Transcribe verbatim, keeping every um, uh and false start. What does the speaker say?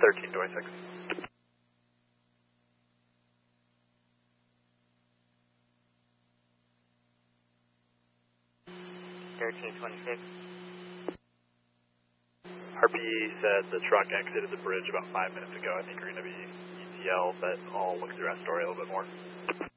thirteen twenty-six. thirteen twenty-six. R P E said the truck exited the bridge about five minutes ago. I think you're going to be E T L, but I'll look through that story a little bit more.